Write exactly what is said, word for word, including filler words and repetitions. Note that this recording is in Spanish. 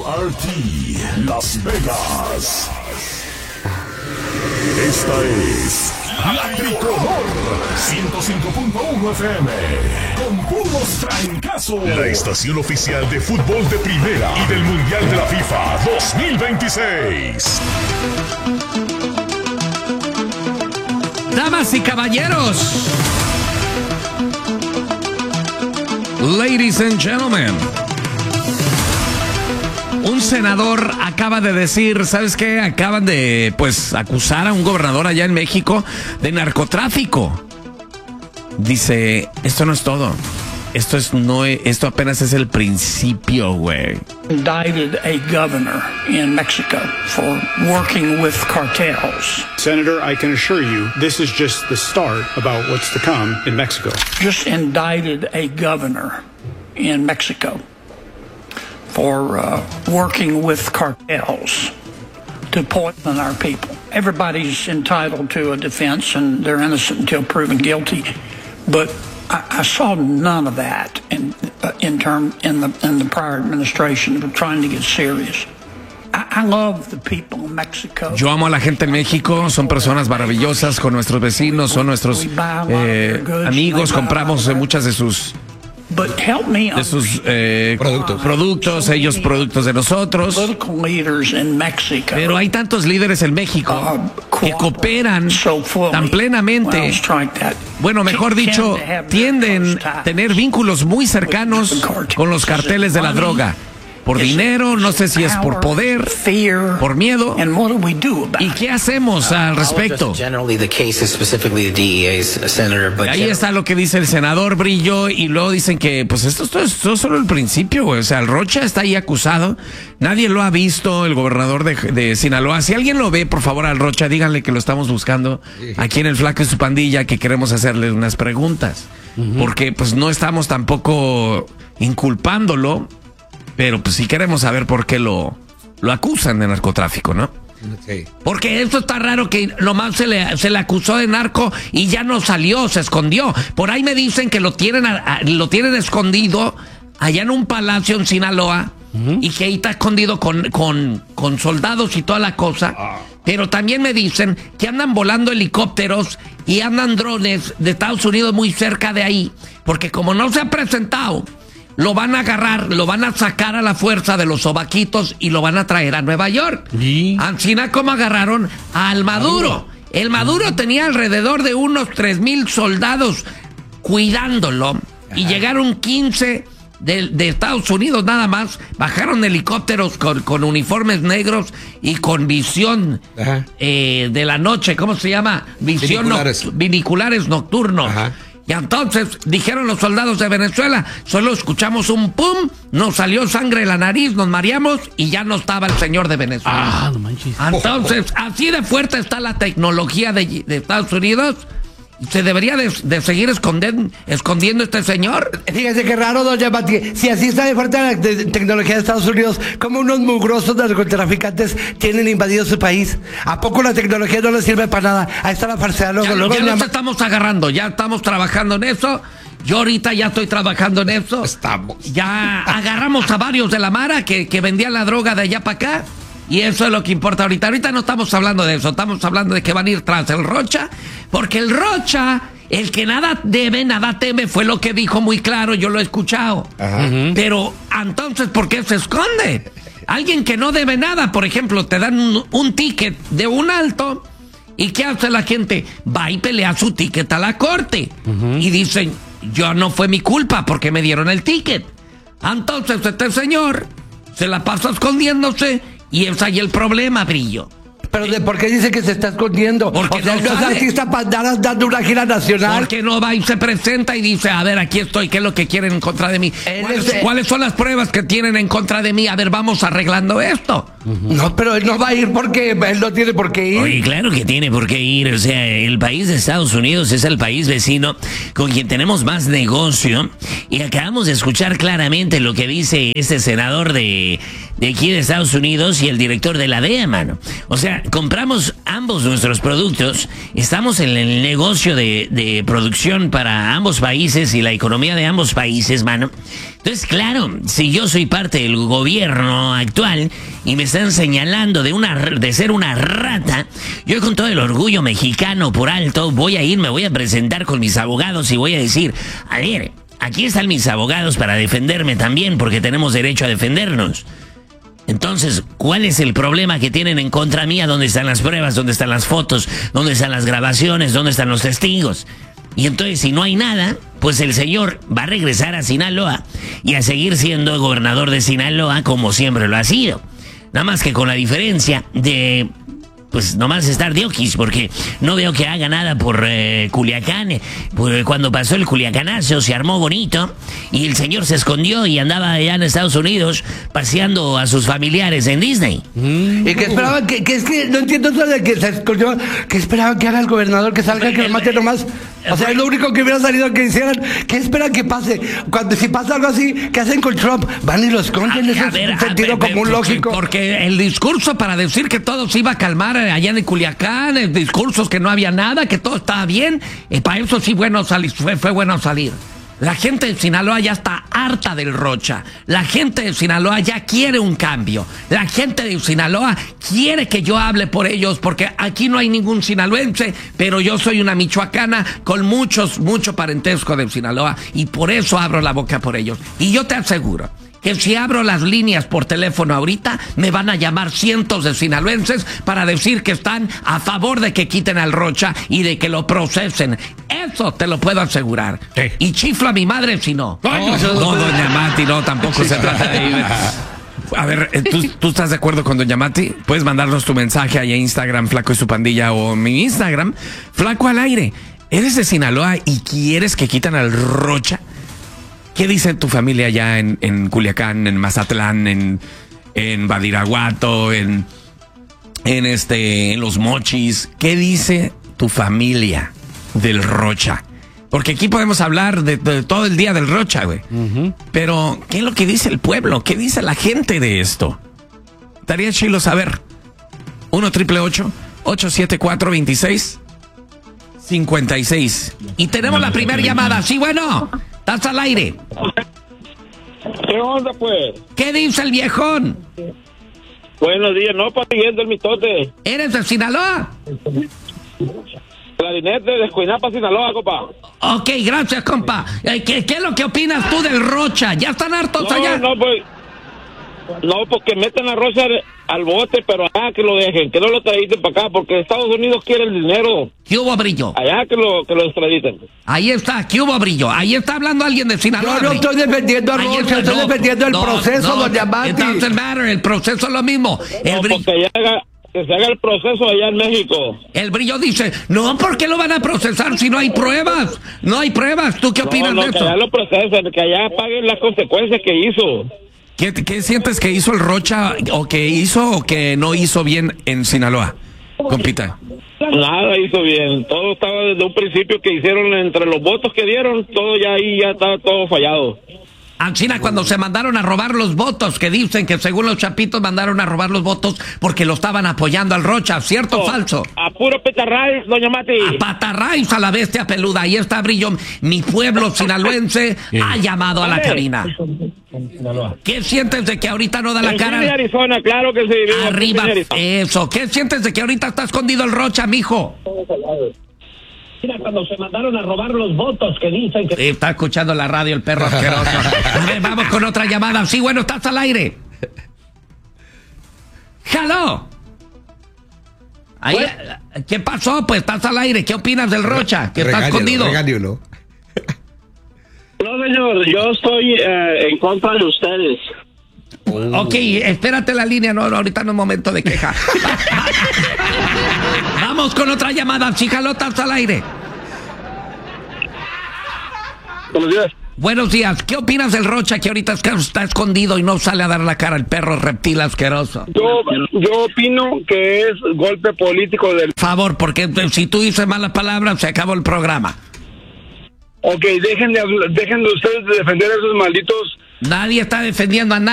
R T, Las Vegas. Esta es La Tricolor ciento cinco punto uno F M, con puros trancazos. La estación oficial de fútbol de primera y del Mundial de la FIFA dos mil veintiséis. Damas y caballeros, ladies and gentlemen, un senador acaba de decir, ¿sabes qué? Acaban de, pues, acusar a un gobernador allá en México de narcotráfico. Dice, esto no es todo. Esto es no, esto apenas es el principio, güey. Indicted a governor in Mexico for working with cartels. Senator, I can assure you, this is just the start about what's to come in Mexico. Just indicted a governor in Mexico for uh, working with cartels to poison our people. Everybody's entitled to a defense, and they're innocent until proven guilty. But I, I saw none of that in uh, in term in the in the prior administration. We're trying to get serious. I, I love the people of Mexico. Yo amo a la gente en México. Son personas maravillosas con nuestros vecinos, son nuestros eh, amigos. Compramos muchas de sus de sus eh, productos. productos, ellos productos de nosotros. Pero hay tantos líderes en México que cooperan tan plenamente, bueno, mejor dicho, tienden a tener vínculos muy cercanos con los carteles de la droga. Por dinero, no sé si es por poder, por miedo. ¿Y qué hacemos al respecto? Ahí está lo que dice el senador Brillo, y luego dicen que pues esto, esto, esto es solo el principio, güey. O sea, el Rocha está ahí acusado, nadie lo ha visto, el gobernador de, de Sinaloa. Si alguien lo ve, por favor, al Rocha, díganle que lo estamos buscando aquí en el Flaco y su pandilla, que queremos hacerle unas preguntas. Uh-huh. Porque pues no estamos tampoco inculpándolo, pero pues sí queremos saber por qué lo, lo acusan de narcotráfico, ¿no? Okay. Porque esto está raro, que nomás se le, se le acusó de narco y ya no salió, se escondió. Por ahí me dicen que lo tienen, a, a, lo tienen escondido allá en un palacio en Sinaloa, uh-huh, y que ahí está escondido con, con, con soldados y toda la cosa. Ah. Pero también me dicen que andan volando helicópteros y andan drones de Estados Unidos muy cerca de ahí, porque como no se ha presentado, lo van a agarrar, lo van a sacar a la fuerza de los sobaquitos y lo van a traer a Nueva York. ¿Sí? Ancina como agarraron al Maduro. El Maduro tenía alrededor de unos tres mil soldados cuidándolo. Ajá. Y llegaron quince de, de Estados Unidos nada más. Bajaron helicópteros con, con uniformes negros y con visión eh, de la noche. ¿Cómo se llama? Visión binoculares, no, binoculares nocturnos. Ajá. Y entonces dijeron los soldados de Venezuela, solo escuchamos un pum, nos salió sangre de la nariz, nos mareamos y ya no estaba el señor de Venezuela. Ah, no manches. Entonces, así de fuerte está la tecnología de, de Estados Unidos. ¿Se debería de, de seguir esconden, escondiendo este señor? Fíjese qué raro, doña Pati. Si así está de fuerte la de, tecnología de Estados Unidos, ¿cómo unos mugrosos narcotraficantes tienen invadido su país? ¿A poco la tecnología no les sirve para nada? Ahí está la farsa. Luego, ya luego ya nos llama... estamos agarrando, ya estamos trabajando en eso. Yo ahorita ya estoy trabajando en eso. Estamos. Ya agarramos a varios de la Mara que, que vendían la droga de allá para acá. Y eso es lo que importa ahorita. Ahorita no estamos hablando de eso. Estamos hablando de que van a ir tras el Rocha. Porque el Rocha, el que nada debe, nada teme, fue lo que dijo muy claro. Yo lo he escuchado. Ajá. Pero entonces, ¿por qué se esconde? Alguien que no debe nada, por ejemplo, te dan un, un ticket de un alto. ¿Y qué hace la gente? Va y pelea su ticket a la corte. Uh-huh. Y dicen, yo no fue mi culpa porque me dieron el ticket. Entonces este señor se la pasa escondiéndose. Y es ahí el problema, Brillo. Pero de por qué dice que se está escondiendo. Porque o sea, no no es artista para dando una gira nacional. Porque no va y se presenta y dice, a ver, aquí estoy, ¿qué es lo que quieren en contra de mí? ¿Cuáles, es, ¿Cuáles son las pruebas que tienen en contra de mí? A ver, vamos arreglando esto. Uh-huh. No, pero él no va a ir porque él no tiene por qué ir. Oye, claro que tiene por qué ir. O sea, el país de Estados Unidos es el país vecino con quien tenemos más negocio. Y acabamos de escuchar claramente lo que dice este senador de, de aquí de Estados Unidos y el director de la D E A, mano. O sea, Mira, compramos ambos nuestros productos, estamos en el negocio de, de producción para ambos países y la economía de ambos países, mano. Entonces, claro, si yo soy parte del gobierno actual y me están señalando de, una, de ser una rata, yo con todo el orgullo mexicano por alto voy a ir, me voy a presentar con mis abogados y voy a decir, a ver, aquí están mis abogados para defenderme también porque tenemos derecho a defendernos. Entonces, ¿cuál es el problema que tienen en contra mía? ¿Dónde están las pruebas? ¿Dónde están las fotos? ¿Dónde están las grabaciones? ¿Dónde están los testigos? Y entonces, si no hay nada, pues el señor va a regresar a Sinaloa y a seguir siendo gobernador de Sinaloa como siempre lo ha sido. Nada más que con la diferencia de, pues nomás estar de oquis, porque no veo que haga nada por eh, Culiacán. Pues, cuando pasó el Culiacanazo se armó bonito y el señor se escondió y andaba allá en Estados Unidos paseando a sus familiares en Disney. Mm. Y que esperaban que, que es que no entiendo eso de que se escondió, que esperaban que haga el gobernador, que salga, que lo mate nomás. O sea, es lo único que hubiera salido que hicieran. ¿Qué esperan que pase? Cuando si pasa algo así, ¿qué hacen con Trump? Van y lo esconden, ese es un sentido común lógico. Porque el discurso para decir que todo se iba a calmar allá en Culiacán, el discurso que no había nada, que todo estaba bien, y para eso sí bueno salir, fue, fue bueno salir. La gente de Sinaloa ya está harta del Rocha. La gente de Sinaloa ya quiere un cambio. La gente de Sinaloa quiere que yo hable por ellos, porque aquí no hay ningún sinaloense, pero yo soy una michoacana con muchos, mucho parentesco de Sinaloa, y por eso abro la boca por ellos. Y yo te aseguro que si abro las líneas por teléfono ahorita, me van a llamar cientos de sinaloenses para decir que están a favor de que quiten al Rocha y de que lo procesen. Eso te lo puedo asegurar. Sí. Y chifla a mi madre si no. No, no, no doña Mati, no, tampoco se trata de ir. A ver, ¿tú, ¿tú estás de acuerdo con doña Mati? Puedes mandarnos tu mensaje ahí a Instagram, Flaco y su pandilla, o mi Instagram, Flaco al aire. ¿Eres de Sinaloa y quieres que quiten al Rocha? ¿Qué dice tu familia allá en, en Culiacán, en Mazatlán, en, en Badiraguato, en, en, este, en Los Mochis? ¿Qué dice tu familia del Rocha? Porque aquí podemos hablar de, de todo el día del Rocha, güey. Uh-huh. Pero, ¿qué es lo que dice el pueblo? ¿Qué dice la gente de esto? Estaría chilo saber. uno triple ocho, ocho siete cuatro, dos seis cinco seis. Y tenemos la primera llamada. Sí, bueno. Estás al aire. ¿Qué onda, pues? ¿Qué dice el viejón? Buenos días, no, pa, siguiendo el mitote. ¿Eres de Sinaloa? Clarinete de Escuinapa, Sinaloa, compa. Ok, gracias, compa. ¿Qué, ¿Qué es lo que opinas tú del Rocha? ¿Ya están hartos no, allá? No, pues... No, porque meten a Rocha al bote, pero allá que lo dejen, que no lo extraditen para acá, porque Estados Unidos quiere el dinero. ¿Qué hubo, Brillo? Allá que lo, que lo extraditen. Ahí está, ¿qué hubo, Brillo? Ahí está hablando alguien de Sinaloa. Yo no estoy defendiendo a Rocha, estoy no, defendiendo el no, proceso, no, doña Mati. It doesn't matter, el proceso es lo mismo. El no, Brillo... porque haga, que se haga el proceso allá en México. El Brillo dice, no, ¿por qué lo van a procesar si no hay pruebas? No hay pruebas, ¿tú qué opinas no, no, de que eso? allá lo procesen, que allá paguen las consecuencias que hizo. ¿Qué, ¿Qué sientes que hizo el Rocha o que hizo o que no hizo bien en Sinaloa, compita? Nada hizo bien, todo estaba desde un principio que hicieron entre los votos que dieron, todo ya ahí ya estaba todo fallado. En China, cuando se mandaron a robar los votos, que dicen que según los chapitos mandaron a robar los votos porque lo estaban apoyando al Rocha, ¿cierto o oh, falso? A puro petarraíz, doña Mati. A patarraíz a la bestia peluda. Ahí está, Brillo. Mi pueblo sinaloense sí. ha llamado a la cabina. ¿Qué sientes de que ahorita no da la en cara? En Arizona, claro que sí. Arriba, eso. ¿Qué sientes de que ahorita está escondido el Rocha, mijo? Mira, cuando se mandaron a robar los votos que dicen que... Sí, está escuchando la radio el perro asqueroso. A ver, vamos con otra llamada. Sí, bueno, estás al aire. ¡Halo! Ahí, ¿qué pasó? Pues estás al aire. ¿Qué opinas del Rocha? Que está escondido. Regáñalo. No, señor, yo estoy eh, en contra de ustedes. Oh. Ok, espérate la línea, no, ahorita no es momento de queja. Vamos con otra llamada, chicalotas al aire. Buenos días. Buenos días, ¿qué opinas del Rocha que ahorita está escondido y no sale a dar la cara al perro reptil asqueroso? Yo, yo opino que es golpe político del... Favor, porque si tú dices malas palabras se acabó el programa. Ok, dejen de, dejen de ustedes de defender a esos malditos... Nadie está defendiendo a nadie.